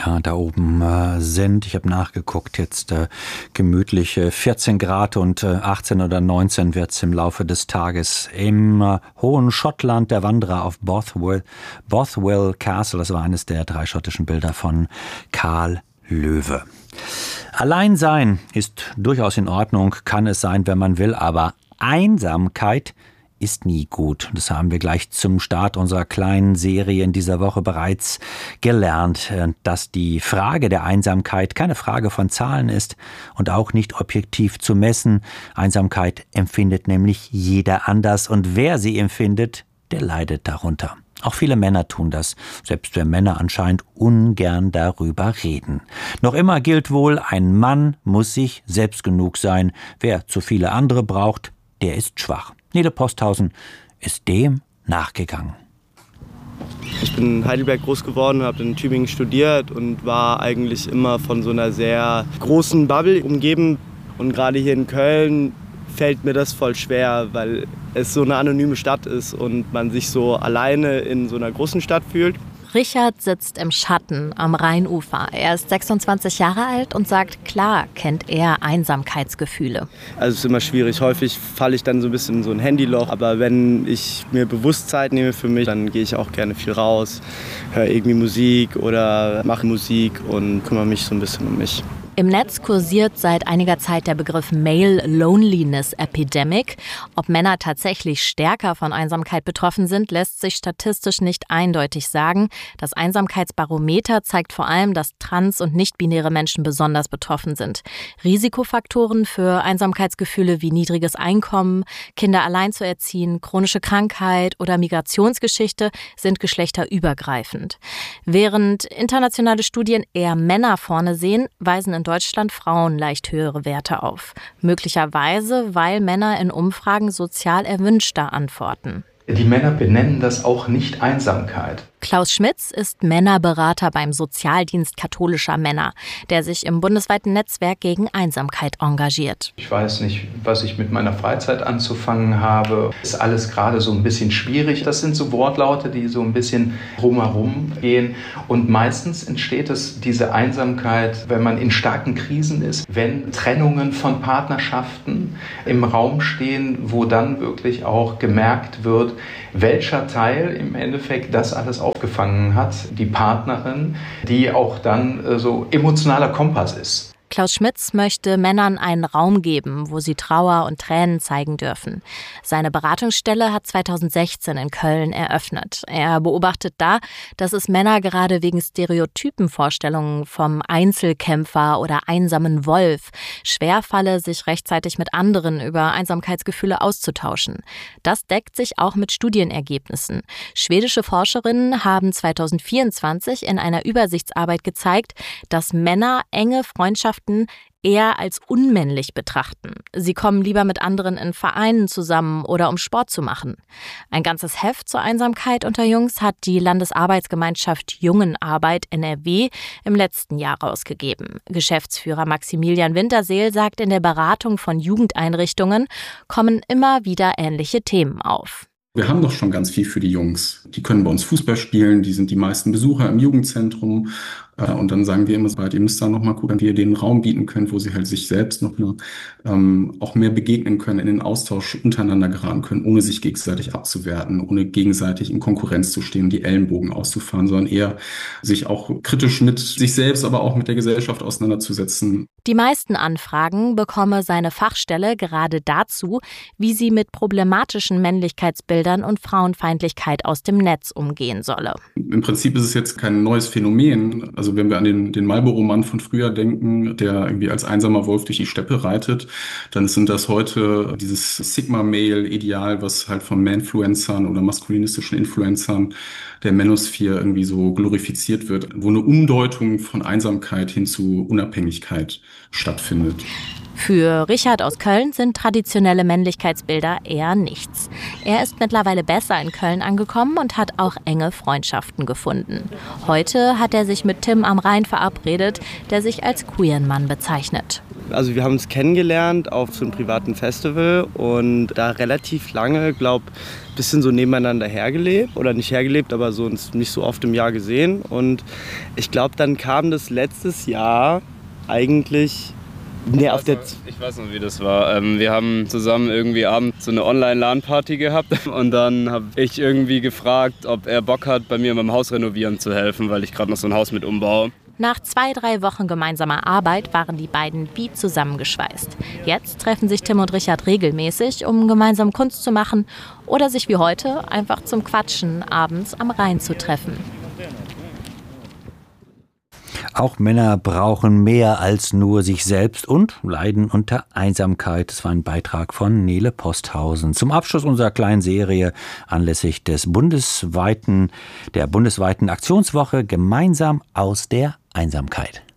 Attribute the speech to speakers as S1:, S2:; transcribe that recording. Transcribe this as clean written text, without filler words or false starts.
S1: ja, da oben sind, ich habe nachgeguckt, jetzt gemütliche 14 Grad und 18 oder 19 wird es im Laufe des Tages im hohen Schottland, der Wanderer auf Bothwell Castle. Das war eines der 3 schottischen Bilder von Karl Löwe. Allein sein ist durchaus in Ordnung, kann es sein, wenn man will, aber Einsamkeit ist nie gut. Das haben wir gleich zum Start unserer kleinen Serie in dieser Woche bereits gelernt, dass die Frage der Einsamkeit keine Frage von Zahlen ist und auch nicht objektiv zu messen. Einsamkeit empfindet nämlich jeder anders und wer sie empfindet, der leidet darunter. Auch viele Männer tun das, selbst wenn Männer anscheinend ungern darüber reden. Noch immer gilt wohl, ein Mann muss sich selbst genug sein. Wer zu viele andere braucht, der ist schwach. Nele Posthausen ist dem nachgegangen.
S2: Ich bin in Heidelberg groß geworden, habe in Tübingen studiert und war eigentlich immer von so einer sehr großen Bubble umgeben. Und gerade hier in Köln fällt mir das voll schwer, weil es so eine anonyme Stadt ist und man sich so alleine in so einer großen Stadt fühlt.
S3: Richard sitzt im Schatten am Rheinufer. Er ist 26 Jahre alt und sagt, klar kennt er Einsamkeitsgefühle.
S2: Also es ist immer schwierig. Häufig falle ich dann so ein bisschen in so ein Handyloch. Aber wenn ich mir bewusst Zeit nehme für mich, dann gehe ich auch gerne viel raus, höre irgendwie Musik oder mache Musik und kümmere mich so ein bisschen um mich.
S3: Im Netz kursiert seit einiger Zeit der Begriff Male Loneliness Epidemic. Ob Männer tatsächlich stärker von Einsamkeit betroffen sind, lässt sich statistisch nicht eindeutig sagen. Das Einsamkeitsbarometer zeigt vor allem, dass trans- und nicht-binäre Menschen besonders betroffen sind. Risikofaktoren für Einsamkeitsgefühle wie niedriges Einkommen, Kinder allein zu erziehen, chronische Krankheit oder Migrationsgeschichte sind geschlechterübergreifend. Während internationale Studien eher Männer vorne sehen, weisen in Deutschland Frauen leicht höhere Werte auf. Möglicherweise, weil Männer in Umfragen sozial erwünschter antworten.
S4: Die Männer benennen das auch nicht Einsamkeit.
S3: Klaus Schmitz ist Männerberater beim Sozialdienst katholischer Männer, der sich im bundesweiten Netzwerk gegen Einsamkeit engagiert.
S4: Ich weiß nicht, was ich mit meiner Freizeit anzufangen habe. Ist alles gerade so ein bisschen schwierig. Das sind so Wortlaute, die so ein bisschen drumherum gehen. Und meistens entsteht diese Einsamkeit, wenn man in starken Krisen ist, wenn Trennungen von Partnerschaften im Raum stehen, wo dann wirklich auch gemerkt wird, welcher Teil im Endeffekt das alles aufgefangen hat, die Partnerin, die auch dann so emotionaler Kompass ist.
S3: Klaus Schmitz möchte Männern einen Raum geben, wo sie Trauer und Tränen zeigen dürfen. Seine Beratungsstelle hat 2016 in Köln eröffnet. Er beobachtet da, dass es Männer gerade wegen Stereotypenvorstellungen vom Einzelkämpfer oder einsamen Wolf schwerfalle, sich rechtzeitig mit anderen über Einsamkeitsgefühle auszutauschen. Das deckt sich auch mit Studienergebnissen. Schwedische Forscherinnen haben 2024 in einer Übersichtsarbeit gezeigt, dass Männer enge Freundschaften eher als unmännlich betrachten. Sie kommen lieber mit anderen in Vereinen zusammen oder um Sport zu machen. Ein ganzes Heft zur Einsamkeit unter Jungs hat die Landesarbeitsgemeinschaft Jungenarbeit NRW im letzten Jahr rausgegeben. Geschäftsführer Maximilian Winterseel sagt, in der Beratung von Jugendeinrichtungen kommen immer wieder ähnliche Themen auf.
S5: Wir haben doch schon ganz viel für die Jungs. Die können bei uns Fußball spielen, die sind die meisten Besucher im Jugendzentrum. Und dann sagen wir immer, ihr müsst da nochmal gucken, wie ihr denen Raum bieten könnt, wo sie halt sich selbst noch auch mehr begegnen können, in den Austausch untereinander geraten können, ohne sich gegenseitig abzuwerten, ohne gegenseitig in Konkurrenz zu stehen, die Ellenbogen auszufahren, sondern eher sich auch kritisch mit sich selbst, aber auch mit der Gesellschaft auseinanderzusetzen.
S3: Die meisten Anfragen bekomme seine Fachstelle gerade dazu, wie sie mit problematischen Männlichkeitsbildern und Frauenfeindlichkeit aus dem Netz umgehen solle.
S5: Im Prinzip ist es jetzt kein neues Phänomen. Also wenn wir an den Marlboro-Mann von früher denken, der irgendwie als einsamer Wolf durch die Steppe reitet, dann sind das heute dieses Sigma-Male-Ideal, was halt von Manfluencern oder maskulinistischen Influencern der Manosphere irgendwie so glorifiziert wird, wo eine Umdeutung von Einsamkeit hin zu Unabhängigkeit stattfindet.
S3: Für Richard aus Köln sind traditionelle Männlichkeitsbilder eher nichts. Er ist mittlerweile besser in Köln angekommen und hat auch enge Freundschaften gefunden. Heute hat er sich mit Tim am Rhein verabredet, der sich als queeren Mann bezeichnet.
S2: Also wir haben uns kennengelernt auf so einem privaten Festival und da relativ lange, bisschen so nebeneinander hergelebt. Oder nicht hergelebt, aber so uns nicht so oft im Jahr gesehen. Und ich glaube, dann kam das letztes Jahr eigentlich... Nee,
S6: ich weiß noch, wie das war. Wir haben zusammen irgendwie abends so eine Online-LAN-Party gehabt und dann habe ich irgendwie gefragt, ob er Bock hat, bei mir beim Haus renovieren zu helfen, weil ich gerade noch so ein Haus mit umbaue.
S3: Nach 2-3 Wochen gemeinsamer Arbeit waren die beiden wie zusammengeschweißt. Jetzt treffen sich Tim und Richard regelmäßig, um gemeinsam Kunst zu machen oder sich wie heute einfach zum Quatschen abends am Rhein zu treffen.
S1: Auch Männer brauchen mehr als nur sich selbst und leiden unter Einsamkeit. Das war ein Beitrag von Nele Posthausen. Zum Abschluss unserer kleinen Serie anlässlich der bundesweiten Aktionswoche Gemeinsam aus der Einsamkeit.